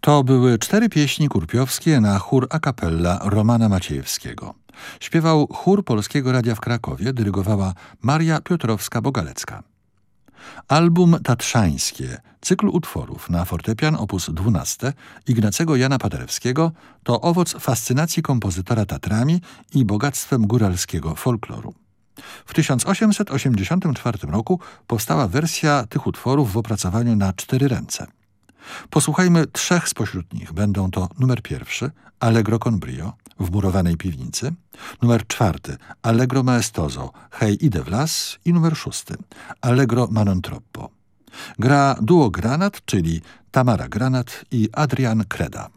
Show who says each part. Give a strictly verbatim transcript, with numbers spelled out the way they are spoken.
Speaker 1: To były cztery pieśni kurpiowskie na chór a cappella Romana Maciejewskiego. Śpiewał chór Polskiego Radia w Krakowie, dyrygowała Maria Piotrowska-Bogalecka. Album Tatrzańskie, cykl utworów na fortepian op. dwanaście Ignacego Jana Paderewskiego, to owoc fascynacji kompozytora Tatrami i bogactwem góralskiego folkloru. W tysiąc osiemset osiemdziesiątym czwartym roku powstała wersja tych utworów w opracowaniu na cztery ręce. Posłuchajmy trzech spośród nich. Będą to numer pierwszy Allegro con brio w murowanej piwnicy, numer czwarty Allegro maestoso Hej ide w las i numer szósty Allegro ma non troppo. Gra duo Granat, czyli Tamara Granat i Adrian Kreda.